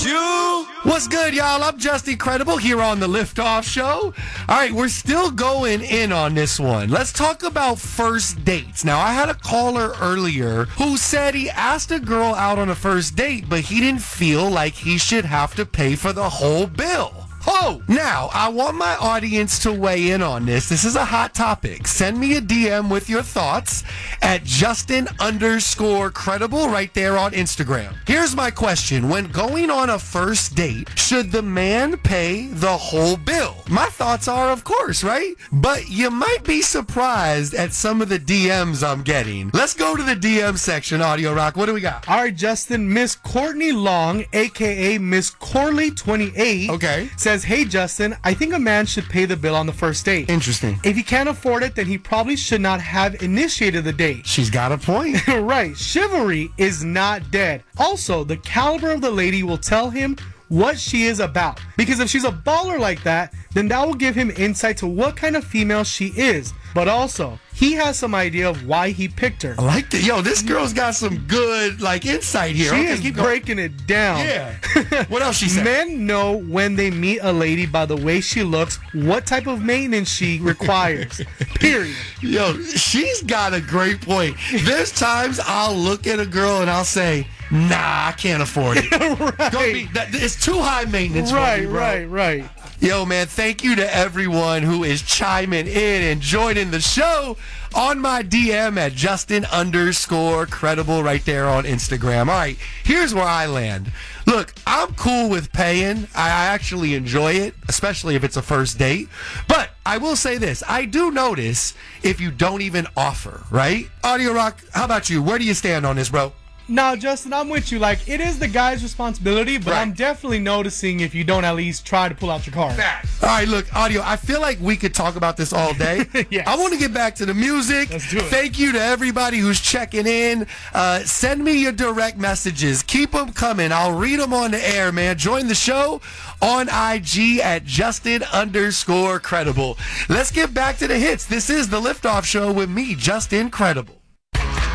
What's good, y'all? I'm Just Incredible here on the Liftoff Show. All right, we're still going in on this one. Let's talk about first dates. Now, I had a caller earlier who said he asked a girl out on a first date, but he didn't feel like he should have to pay for the whole bill. Oh, now, I want my audience to weigh in on this. This is a hot topic. Send me a DM with your thoughts at Justin_credible right there on Instagram. Here's my question. When going on a first date, should the man pay the whole bill? My thoughts are, of course, right? But you might be surprised at some of the DMs I'm getting. Let's go to the DM section, Audio Rock. What do we got? All right, Justin, Miss Courtney Long, a.k.a. Miss Corley28, Okay. says, hey, Justin, I think a man should pay the bill on the first date. Interesting. If he can't afford it, then he probably should not have initiated the date. She's got a point. Right. Chivalry is not dead. Also, the caliber of the lady will tell him what she is about. Because if she's a baller like that, then that will give him insight to what kind of female she is. But also, he has some idea of why he picked her. I like that. Yo, this girl's got some good, insight here. She is breaking it down. Yeah. What else she said? Men know when they meet a lady by the way she looks, what type of maintenance she requires. Period. Yo, she's got a great point. There's times I'll look at a girl and I'll say, nah, I can't afford it. Right. It's too high maintenance for me, bro. Right. Yo, man, thank you to everyone who is chiming in and joining the show on my DM at Justin_credible right there on Instagram. All right, here's where I land. Look, I'm cool with paying. I actually enjoy it, especially if it's a first date. But I will say this. I do notice if you don't even offer, right? Audio Rock, how about you? Where do you stand on this, bro? No, Justin, I'm with you. It is the guy's responsibility, but Right. I'm definitely noticing if you don't at least try to pull out your card. All right, look, Audio, I feel like we could talk about this all day. Yes. I want to get back to the music. Let's do it. Thank you to everybody who's checking in. Send me your direct messages. Keep them coming. I'll read them on the air, man. Join the show on IG at Justin_credible. Let's get back to the hits. This is the Liftoff Show with me, Justin Credible.